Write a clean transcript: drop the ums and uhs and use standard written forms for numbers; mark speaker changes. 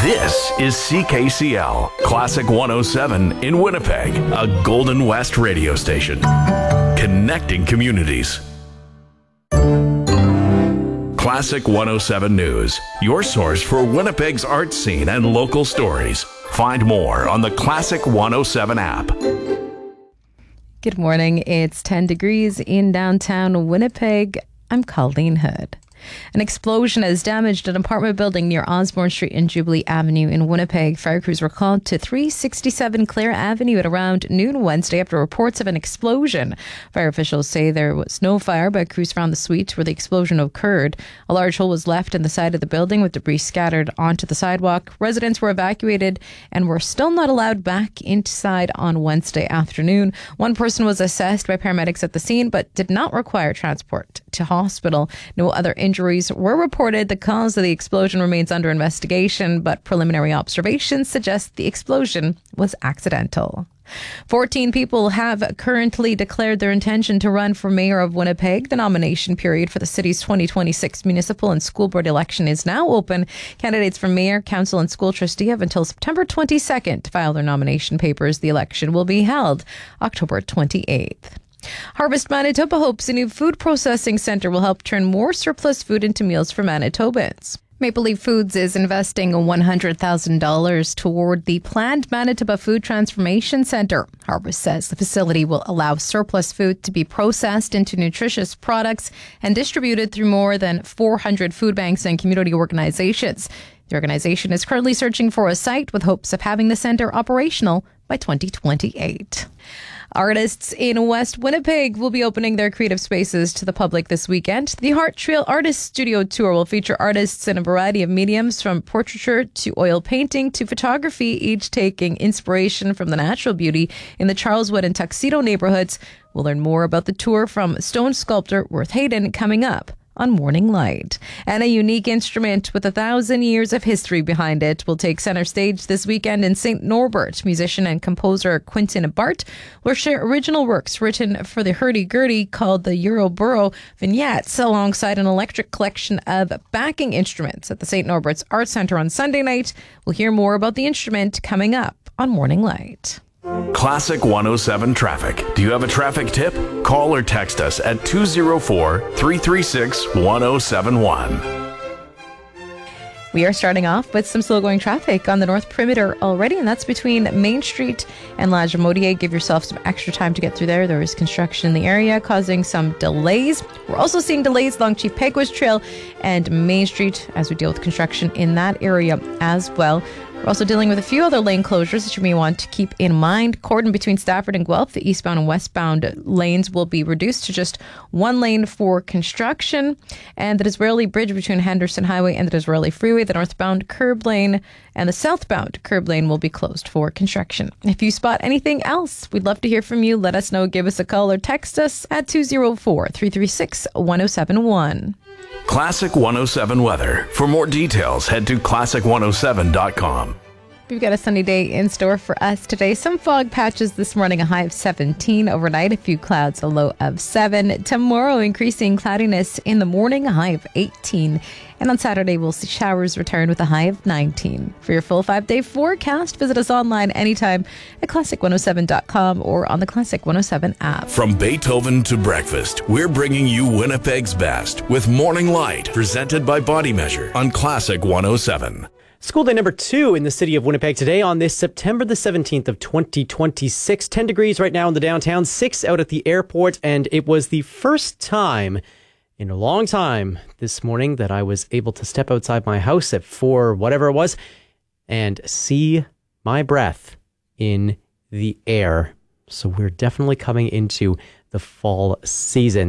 Speaker 1: This is CKCL, Classic 107 in Winnipeg, a Golden West radio station. Connecting communities. Classic 107 News, your source for Winnipeg's art scene and local stories. Find more on the Classic 107 app.
Speaker 2: Good morning. It's 10 degrees in downtown Winnipeg. I'm Colleen Hood. An explosion has damaged an apartment building near Osborne Street and Jubilee Avenue in Winnipeg. Fire crews were called to 367 Clare Avenue at around noon Wednesday after reports of an explosion. Fire officials say there was no fire, but crews found the suite where the explosion occurred. A large hole was left in the side of the building with debris scattered onto the sidewalk. Residents were evacuated and were still not allowed back inside on Wednesday afternoon. One person was assessed by paramedics at the scene, but did not require transport to hospital. No other injuries were reported. The cause of the explosion remains under investigation, but preliminary observations suggest the explosion was accidental. 14 people have currently declared their intention to run for mayor of Winnipeg. The nomination period for the city's 2026 municipal and school board election is now open. Candidates for mayor, council, and school trustee have until September 22nd to file their nomination papers. The election will be held October 28th. Harvest Manitoba hopes a new food processing centre will help turn more surplus food into meals for Manitobans. Maple Leaf Foods is investing $100,000 toward the planned Manitoba Food Transformation Centre. Harvest says the facility will allow surplus food to be processed into nutritious products and distributed through more than 400 food banks and community organizations. The organization is currently searching for a site with hopes of having the centre operational by 2028. Artists in West Winnipeg will be opening their creative spaces to the public this weekend. The Heart Trail Artist Studio Tour will feature artists in a variety of mediums, from portraiture to oil painting to photography, each taking inspiration from the natural beauty in the Charleswood and Tuxedo neighborhoods. We'll learn more about the tour from stone sculptor Worth Hayden coming up on Morning Light. And a unique instrument with 1,000 years of history behind it will take center stage this weekend in St. Norbert. Musician and composer Quentin Bart will share original works written for the hurdy-gurdy called the Euroboro vignettes alongside an electric collection of backing instruments at the St. Norbert's Art Centre on Sunday night. We'll hear more about the instrument coming up on Morning Light.
Speaker 1: Classic 107 traffic. Do you have a traffic tip? Call or text us at 204-336-1071.
Speaker 2: We are starting off with some slow-going traffic on the North Perimeter already, and that's between Main Street and La Jamodier. Give yourself some extra time to get through there. There is construction in the area causing some delays. We're also seeing delays along Chief Peguis Trail and Main Street as we deal with construction in that area as well. We're also dealing with a few other lane closures that you may want to keep in mind. Cordon between Stafford and Guelph, the eastbound and westbound lanes will be reduced to just one lane for construction. And the Disraeli Bridge between Henderson Highway and the Disraeli Freeway, the northbound curb lane and the southbound curb lane will be closed for construction. If you spot anything else, we'd love to hear from you. Let us know. Give us a call or text us at 204-336-1071.
Speaker 1: Classic 107 weather. For more details, head to classic107.com.
Speaker 2: We've got a sunny day in store for us today. Some fog patches this morning, a high of 17. Overnight, a few clouds, a low of 7. Tomorrow, increasing cloudiness in the morning, a high of 18. And on Saturday, we'll see showers return with a high of 19. For your full 5-day forecast, visit us online anytime at classic107.com or on the Classic 107 app.
Speaker 1: From Beethoven to breakfast, we're bringing you Winnipeg's best with Morning Light, presented by Body Measure on Classic 107.
Speaker 3: School day number 2 in the city of Winnipeg today on this September the 17th of 2026. 10 degrees right now in the downtown, 6 out at the airport, and it was the first time in a long time this morning that I was able to step outside my house at 4, whatever it was, and see my breath in the air. So we're definitely coming into the fall season.